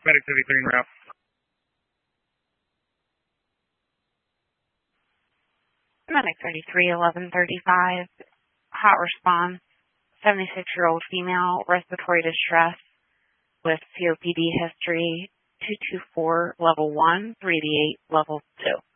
Medic 53 en route. Medic 33, 1135. Hot response. 76-year-old female, respiratory distress with COPD history, 224 level 1, 388 level 2.